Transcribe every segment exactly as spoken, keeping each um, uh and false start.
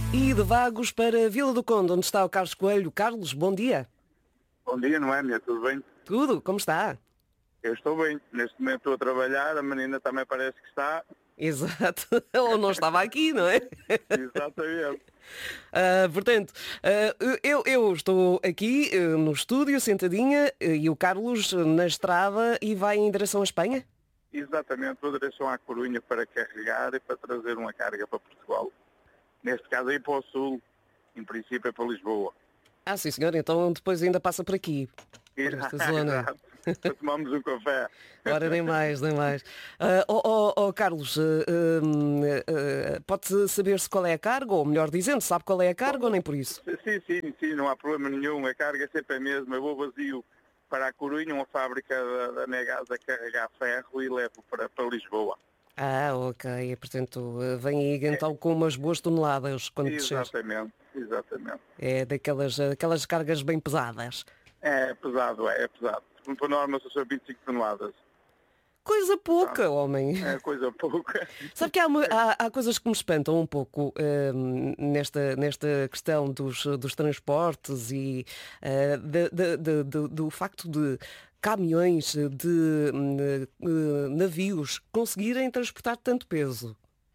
E de Vagos para Vila do Conde, onde está o Carlos Coelho. Carlos, bom dia. Bom dia, Noémia, tudo bem? Tudo, como está? Eu estou bem. Neste momento estou a trabalhar, a menina também parece que está. Exato. Ou não estava aqui, não é? Exatamente. Ah, portanto, ah, eu, eu estou aqui ah, no estúdio, sentadinha, ah, e o Carlos na estrada e vai em direção à Espanha? Exatamente, vou direção à Corunha para carregar e para trazer uma carga para Portugal. Neste caso aí para o Sul, em princípio é para Lisboa. Ah, sim senhor, então depois ainda passa por aqui, por esta zona. Exato, para tomarmos um café. Ora, nem mais, nem mais. Ah, oh, oh, oh, Carlos, ah, hum, ah, pode saber-se qual é a carga, ou melhor dizendo, sabe qual é a carga ou nem por isso? Sim, sim, sim, não há problema nenhum, a carga é sempre a mesma. Eu vou vazio para a Corunha, uma fábrica da, da Negasa a carregar ferro e levo para, para Lisboa. Ah, ok. Portanto, ah, vem aí então com umas boas toneladas quando descer. Exatamente, exatamente. É daquelas, aquelas cargas bem pesadas. É pesado, é, é pesado. Por norma são só vinte e cinco toneladas. Coisa pouca, homem. É coisa pouca. Sabe que há, uma- há- há coisas que me espantam um pouco hum, nesta, nesta questão dos, dos transportes e ah, de- de- de- de- do facto de caminhões, de hum, eh, navios conseguirem transportar tanto peso.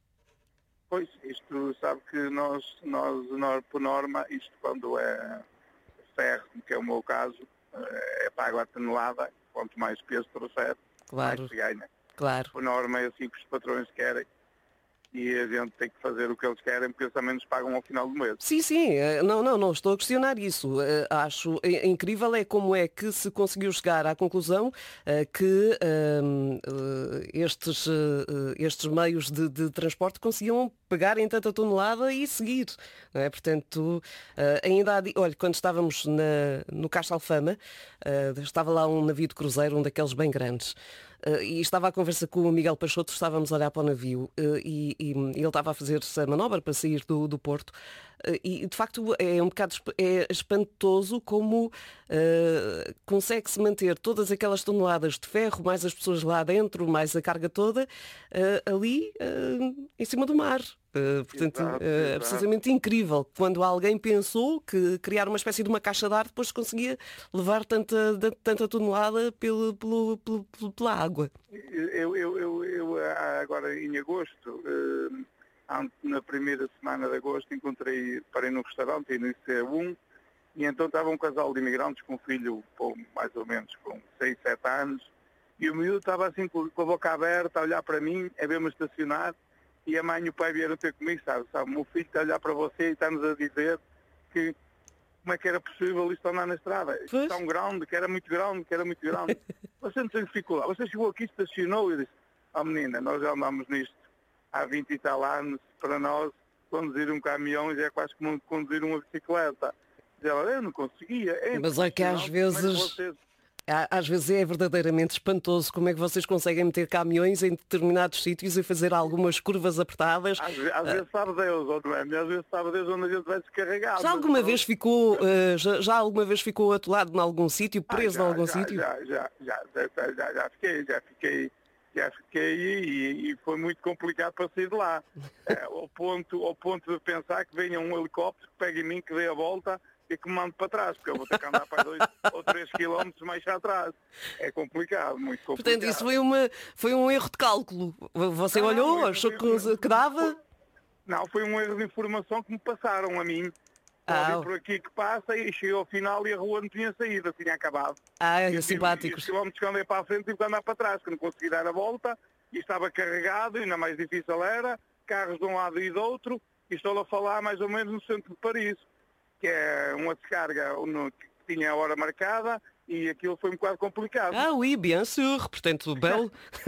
Pois, isto sabe que nós, nós, nós por norma, isto quando é ferro, que é o meu caso, eh, é pago a tonelada, quanto mais peso trouxer, mais Claro, se ganha. claro. Por norma é assim que os patrões querem e a gente tem que fazer o que eles querem porque eles também nos pagam ao final do mês. Sim, sim, eh, não, não, não estou a questionar isso. Eh, Acho i- incrível é como é que se conseguiu chegar à conclusão eh, que ehm, eh, estes, eh, eh, estes meios de, de transporte conseguiam pegar em tanta tonelada e seguir. Não é? Portanto, eh, ainda há, di- olha, quando estávamos na, no Caixa Alfama, eh, estava lá um navio de cruzeiro, um daqueles bem grandes. Eh, e estava à conversa com o Miguel Peixoto, estávamos a olhar para o navio eh, e, e ele estava a fazer a manobra para sair do, do porto. Eh, e de facto é um bocado esp- é espantoso como eh, consegue-se manter todas aquelas toneladas de ferro, mais as pessoas lá dentro, mais a carga toda, eh, ali eh, em cima do mar. Uh, portanto, Exato, uh, é exato. precisamente incrível quando alguém pensou que criar uma espécie de uma caixa de ar depois conseguia levar tanta, da- tanta tonelada pelo, pelo, pelo- pelo- pela água. Eu, eu, eu, eu ah, agora em agosto, eh, ante- na primeira semana de agosto, encontrei, parei num restaurante, no I C um, e então estava um casal de imigrantes com um filho com, mais ou menos com seis sete anos, e o miúdo estava assim com com a boca aberta a olhar para mim, a ver-me estacionar, e a mãe e o pai vieram ter comigo, sabe, sabe, o meu filho está a olhar para você e está-nos a dizer que como é que era possível isto andar na estrada? Isto Pois. é tão grande, que era muito grande, que era muito grande. Você não tem dificuldade. Você chegou aqui, estacionou e disse, oh menina, nós já andamos nisto há vinte e tal anos, para nós, conduzir um caminhão já é quase como conduzir uma bicicleta. Diz ela, eu não conseguia. É Mas é que às impressionante como é que vezes, vocês... há- às vezes é verdadeiramente espantoso como é que vocês conseguem meter caminhões em determinados sítios e fazer algumas curvas apertadas. Às, ve- às vezes sabe Deus, ou não é? Às vezes sabe Deus onde a gente vai descarregar. Já mas alguma pronto. vez ficou, eh, já, já alguma vez ficou atolado em algum sítio, Ah, preso em já, algum já, sítio? já, já, já, já, já, já fiquei, já fiquei, já fiquei e, e foi muito complicado para sair de lá. É, ao, ponto, ao ponto de pensar que venha um helicóptero que pegue em mim, que dê a volta e que me mande para trás, porque eu vou ter que andar para dois ou três quilómetros mais atrás. É complicado, muito complicado. Portanto, isso foi, uma, foi um erro de cálculo. Você Não, olhou, não, achou isso que, foi- que dava? Não, foi um erro de informação que me passaram a mim. Ah, Pode ir por aqui que passa e cheguei ao final e a rua não tinha saída, tinha acabado. ah, E eu tive- E simpáticos. os quilómetros que andei para a frente tive que andar para trás, que não consegui dar a volta e estava carregado, ainda mais difícil era, carros de um lado e do outro, e estou a falar mais ou menos no centro de Paris, que é uma descarga no- que tinha a hora marcada e aquilo foi um bocado complicado. Ah, oui, bien sûr. Portanto, belo,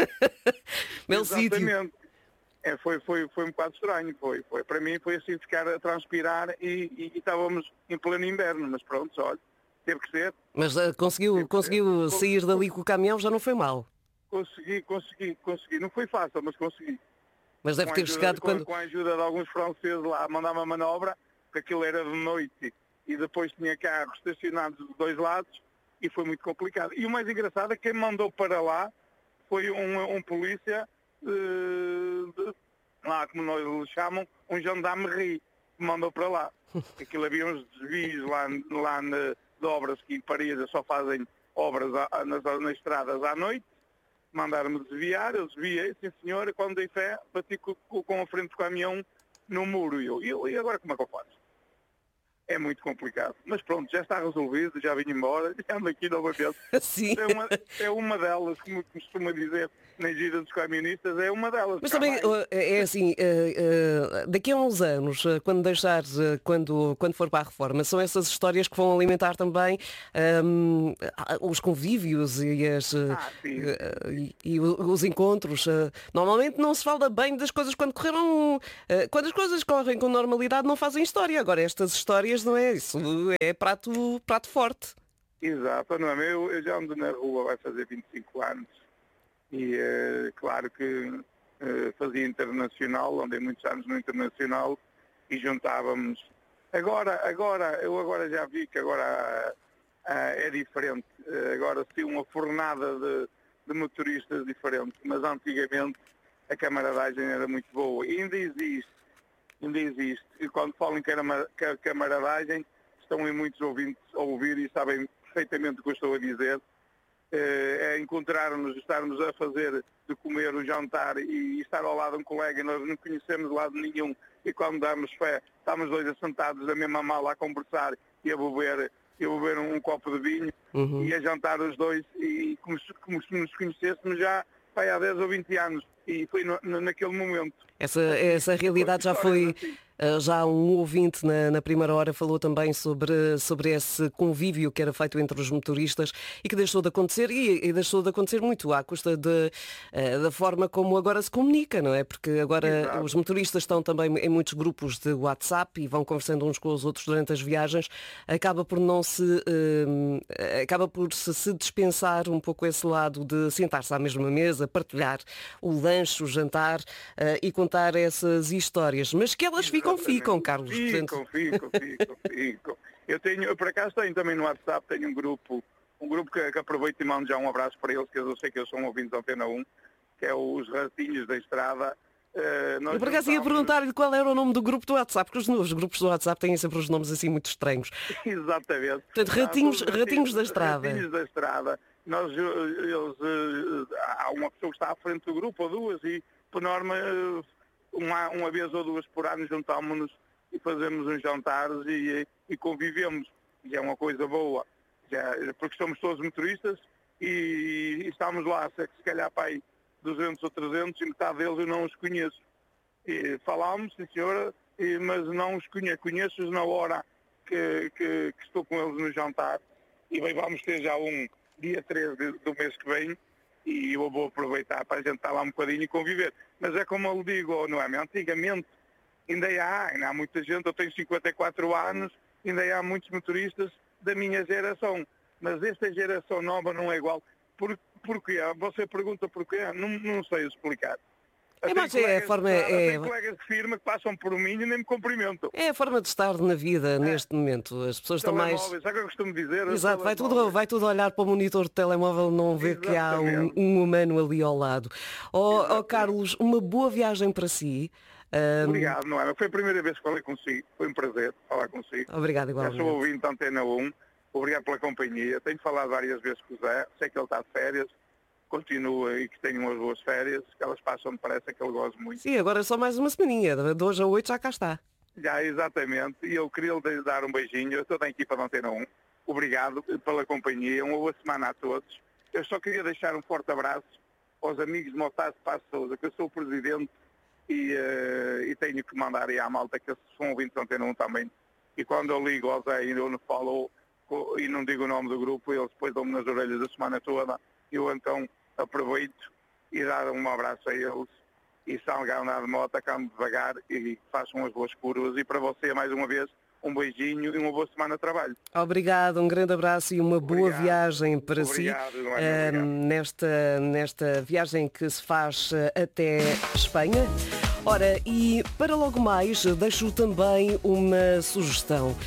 belo sítio. Exatamente. É, foi, foi, foi um bocado estranho, foi, foi. Para mim foi assim ficar a transpirar e, e- e estávamos em pleno inverno, mas pronto, olha, teve que ser. Mas ah, conseguiu, conseguiu sair dali com o caminhão, já não foi mal. Consegui, consegui, consegui. Não foi fácil, mas consegui. Mas deve Com a ter ajuda, chegado com, quando... com a ajuda de alguns franceses lá a mandar uma manobra, porque aquilo era de noite e depois tinha carros estacionados dos dois lados e foi muito complicado. E o mais engraçado é que quem me mandou para lá foi um, um polícia, eh, de- lá como nós lhe chamam, um gendarmerie. me mandou para lá. Aquilo havia uns desvios lá, lá na, de obras que em Paris só fazem obras a, nas, nas estradas à noite. Mandaram-me desviar, eu desviei, sim senhora, quando dei fé, bati com, com a frente do caminhão no muro. E eu, eu, e agora como é que eu faço? É muito complicado. Mas pronto, já está resolvido, já vim embora, já ando aqui novamente. Sim. É uma, é uma delas, como costuma dizer na gira dos camionistas, é uma delas. Mas também é assim, daqui a uns anos, quando deixar, quando, quando for para a reforma, são essas histórias que vão alimentar também um, os convívios e, as, ah, e, e os encontros. Normalmente não se fala bem das coisas quando correram, quando as coisas correm com normalidade não fazem história. Agora estas histórias não é isso, é prato, prato forte. Exato, não é? Eu, eu já ando na rua, vai fazer vinte e cinco anos. E uh, claro que uh, fazia internacional, andei muitos anos no internacional e juntávamos. Agora, agora, eu agora já vi que agora uh, uh, é diferente. Uh, agora sim uma fornada de, de motoristas diferente, mas antigamente a camaradagem era muito boa. E ainda existe, ainda existe. E quando falam que era camaradagem, estão em muitos ouvintes a ouvir e sabem perfeitamente o que eu estou a dizer. É encontrar-nos, estarmos a fazer de comer o jantar e estar ao lado de um colega e nós não conhecemos de lado nenhum e quando damos fé, estamos dois assentados na mesma mala a conversar e a beber, e a beber um, um copo de vinho uhum. e a jantar os dois e como, como se nos conhecêssemos já vai, há dez ou vinte anos e foi no, no, naquele momento. Essa, essa realidade já foi... Já um ouvinte na, na primeira hora falou também sobre, sobre esse convívio que era feito entre os motoristas e que deixou de acontecer e, e deixou de acontecer muito à custa de, uh, da forma como agora se comunica, não é? Porque agora Exato. Os motoristas estão também em muitos grupos de WhatsApp e vão conversando uns com os outros durante as viagens, acaba por não se uh, acaba por se, se dispensar um pouco esse lado de sentar-se à mesma mesa, partilhar o lanche, o jantar uh, e contar essas histórias, mas que elas ficam Ficam, ficam, Carlos. Ficam, ficam, ficam, ficam. Eu tenho, eu por acaso tenho também no WhatsApp, tenho um grupo, um grupo que, que aproveito e mando já um abraço para eles, que eu sei que eles são ouvintes da Antena um, que é os Ratinhos da Estrada. Uh, nós eu por acaso ia perguntar-lhe qual era o nome do grupo do WhatsApp, porque os novos grupos do WhatsApp têm sempre os nomes assim muito estranhos. Exatamente. Portanto, ratinhos, ah, ratinhos, ratinhos da Estrada. Ratinhos da Estrada. Nós, eles, uh, há uma pessoa que está à frente do grupo, ou duas, e por norma... Uh, Uma, uma vez ou duas por ano juntámos-nos e fazemos uns jantares e, e convivemos. E é uma coisa boa, já, porque somos todos motoristas e, e estamos lá, se, se calhar para aí duzentos ou trezentos e metade deles eu não os conheço. E falámos, sim senhora, e, mas não os conheço. Conheço-os na hora que, que, que estou com eles no jantar e bem, vamos ter já um dia treze do mês que vem. E eu vou aproveitar para a gente estar lá um bocadinho e conviver. Mas é como eu lhe digo, não é? Antigamente ainda há, ainda há muita gente, eu tenho cinquenta e quatro anos, ainda há muitos motoristas da minha geração. Mas esta geração nova não é igual. Por, porquê? Você pergunta porquê? Não, não sei explicar. É, mas é a forma, de, é... Tem colegas de firma que passam por mim e nem me cumprimentam. É a forma de estar na vida é. Neste momento. As pessoas estão mais... Sabe o que eu costumo dizer? Exato, vai tudo, vai tudo olhar para o monitor de telemóvel, não ver que há um, um humano ali ao lado. Ó oh, oh, Carlos, uma boa viagem para si. Um... Obrigado, não é? Foi a primeira vez que falei consigo. Foi um prazer falar consigo. Obrigado, igualmente. Já sou ouvinte da Antena um. Obrigado pela companhia. Tenho falado várias vezes com o Zé. Sei que ele está de férias. Continua e que tenha umas boas férias, que elas passam, parece que ele gosta muito. Sim, agora é só mais uma semaninha, de hoje a oito já cá está. Já, exatamente, e eu queria lhe dar um beijinho, eu estou da equipa da Antena um, obrigado pela companhia, uma boa semana a todos. Eu só queria deixar um forte abraço aos amigos de Motaço Paz Sousa, que eu sou o presidente e, uh, e tenho que mandar aí à malta, que são ouvintes da Antena um também, e quando eu ligo ao Zé e eu não falo e não digo o nome do grupo, eles depois dão-me nas orelhas a semana toda, eu então aproveito e dar um abraço a eles e se alguém andar de moto, acalme devagar e façam as boas curvas e para você mais uma vez um beijinho e uma boa semana de trabalho. Obrigado, um grande abraço e uma obrigado. boa viagem para obrigado, si é uh, nesta, nesta viagem que se faz até Espanha. Ora, e para logo mais deixo também uma sugestão.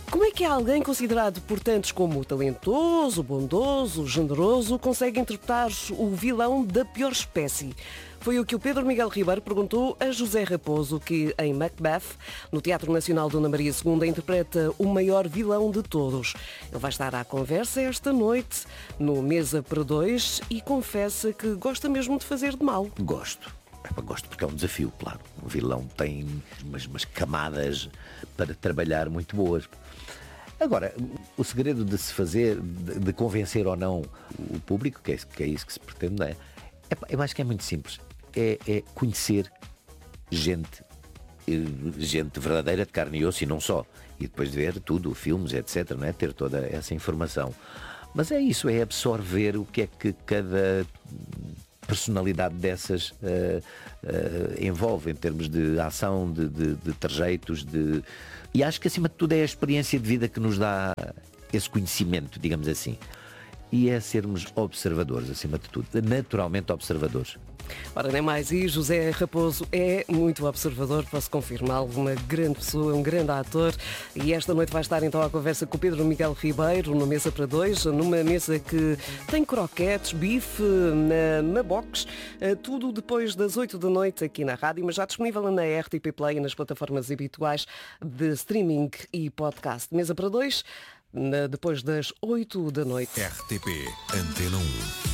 Como é que alguém considerado por tantos como talentoso, bondoso, generoso, consegue interpretar o vilão da pior espécie? Foi o que o Pedro Miguel Ribeiro perguntou a José Raposo, que em Macbeth, no Teatro Nacional Dona Maria segunda, interpreta o maior vilão de todos. Ele vai estar à conversa esta noite, no Mesa para Dois, e confessa que gosta mesmo de fazer de mal. Gosto. É, gosto porque é um desafio, claro. O vilão tem umas, umas camadas para trabalhar muito boas. Agora, o segredo de se fazer, de, de convencer ou não o público, que é, que é isso que se pretende, não é? É, eu acho que é muito simples. É, é conhecer gente, gente verdadeira de carne e osso e não só. E depois ver tudo, filmes, etcétera, não é? Ter toda essa informação. Mas é isso, é absorver o que é que cada personalidade dessas uh, uh, envolve em termos de ação, de, de, de trejeitos, de... e acho que acima de tudo é a experiência de vida que nos dá esse conhecimento, digamos assim. E é sermos observadores, acima de tudo, naturalmente observadores. Ora, nem mais. E José Raposo é muito observador, posso confirmá-lo, uma grande pessoa, um grande ator. E esta noite vai estar então à conversa com o Pedro Miguel Ribeiro, numa mesa para dois, numa mesa que tem croquetes, bife na, na box, tudo depois das oito da noite aqui na rádio, mas já disponível na R T P Play e nas plataformas habituais de streaming e podcast. Mesa para dois, depois das oito da noite. R T P Antena um.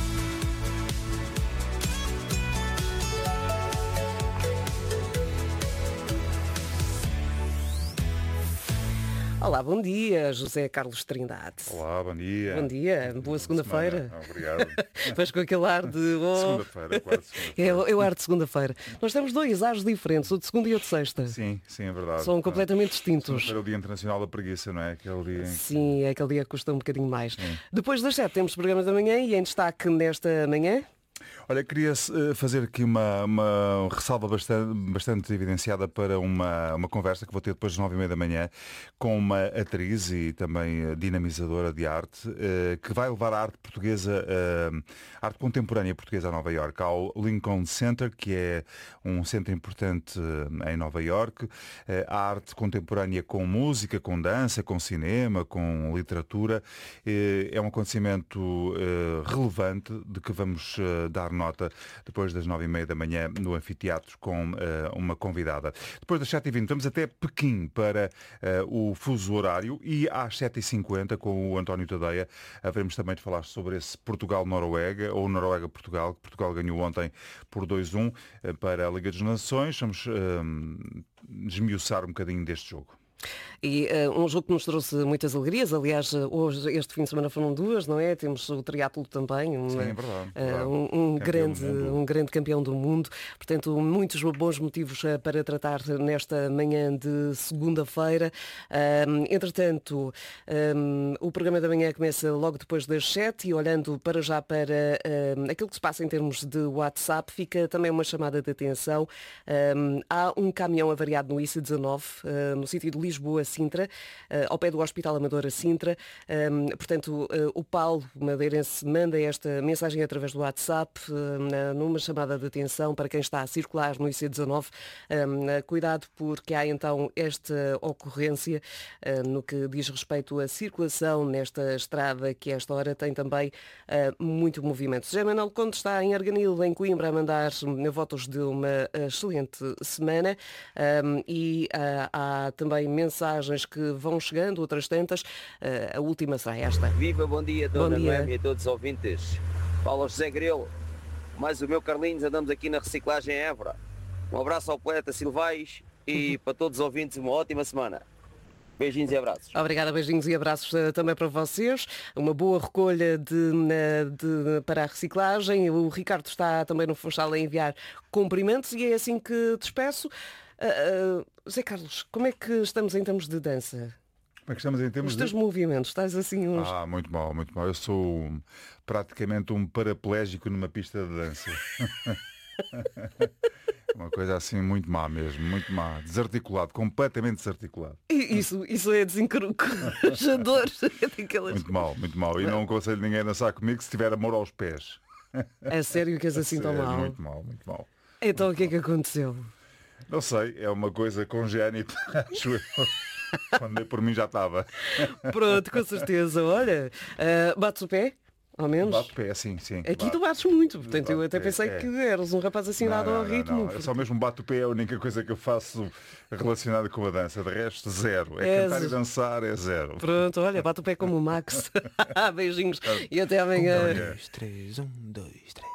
Olá, bom dia, José Carlos Trindade. Olá, bom dia. Bom dia, boa segunda-feira. Obrigado. Vais com aquele ar de... Oh... Segunda-feira, quase segunda-feira. É, é o ar de segunda-feira. Nós temos dois ares diferentes, o de segunda e o de sexta. Sim, sim, é verdade. São completamente distintos. É o Dia Internacional da Preguiça, não é? Aquele dia em que... Sim, é aquele dia que custa um bocadinho mais. Sim. Depois das sete temos programas da manhã e em destaque nesta manhã... Olha, queria fazer aqui uma, uma ressalva bastante, bastante evidenciada para uma, uma conversa que vou ter depois das nove e meia da manhã com uma atriz e também dinamizadora de arte que vai levar a arte portuguesa, a arte contemporânea portuguesa a Nova Iorque, ao Lincoln Center, que é um centro importante em Nova Iorque. A arte contemporânea com música, com dança, com cinema, com literatura. É um acontecimento relevante de que vamos dar nota depois das nove e meia da manhã no anfiteatro com uh, uma convidada. Depois das sete e vinte vamos até Pequim para uh, o fuso horário e às sete e cinquenta com o António Tadeia haveremos também de falar sobre esse Portugal-Noruega ou Noruega-Portugal, que Portugal ganhou ontem por dois a um uh, para a Liga das Nações. Vamos uh, desmiuçar um bocadinho deste jogo. E uh, um jogo que nos trouxe muitas alegrias, aliás, hoje, este fim de semana foram duas, não é? Temos o triatlo também, uma, Sim, é verdade, uh, verdade. um, um, grande, um grande campeão do mundo, portanto, muitos bons motivos uh, para tratar nesta manhã de segunda-feira. Uh, entretanto, um, o programa da manhã começa logo depois das sete e olhando para já para uh, aquilo que se passa em termos de WhatsApp, fica também uma chamada de atenção. Um, há um caminhão avariado no I C dezanove, uh, no sítio de Lisboa-Sintra, uh, ao pé do Hospital Amadora Sintra. Um, portanto, uh, o Paulo Madeirense manda esta mensagem através do WhatsApp, uh, numa chamada de atenção para quem está a circular no I C dezanove. Um, uh, cuidado porque há então esta ocorrência uh, no que diz respeito à circulação nesta estrada que a esta hora tem também uh, muito movimento. José Manuel Conde está em Arganil, em Coimbra, a mandar votos de uma excelente semana um, e uh, há também mensagens que vão chegando, outras tantas. Uh, a última será esta. Viva, bom dia, Dona Bom dia. Noémia e a todos os ouvintes. Paulo José Grilo, mais o meu Carlinhos, andamos aqui na reciclagem em Évora. Um abraço ao poeta Silvais e para todos os ouvintes uma ótima semana. Beijinhos e abraços. Obrigada, beijinhos e abraços uh, também para vocês. Uma boa recolha de, uh, de, para a reciclagem. O Ricardo está também no Funchal a enviar cumprimentos e é assim que despeço. Uh, uh, Zé Carlos, como é que estamos em termos de dança? Como é que estamos em termos Os teus de... movimentos, estás assim uns... Ah, muito mal, muito mal. Eu sou praticamente um paraplégico numa pista de dança. Uma coisa assim muito má mesmo, muito má. Desarticulado, completamente desarticulado. E Isso, isso é desencorajador. Muito mal, muito mal. E não aconselho ninguém a dançar comigo se tiver amor aos pés. É sério que és assim tão Sério, mal? Muito mal, muito mal. Então o que é que aconteceu? Não sei, é uma coisa congénita, acho eu. Quando dei por mim já estava. Pronto, com certeza. Olha, uh, bates o pé? Ao menos. Bato o pé, sim, sim. Aqui bato. tu bates muito, portanto eu Bato até pé, pensei é. que eras um rapaz assim Não, dado não, ao não, ritmo. não. É só mesmo bato o pé, é a única coisa que eu faço relacionada com a dança. De resto, zero. É És- cantar e dançar, é zero. Pronto, olha, bate o pé como o Max. Beijinhos e até amanhã. Amanhã. Dois, três, um, dois, três.